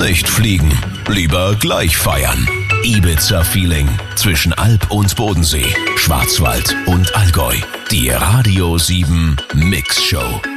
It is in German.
Nicht fliegen, lieber gleich feiern. Ibiza-Feeling zwischen Alp und Bodensee, Schwarzwald und Allgäu. Die Radio 7 Mix Show.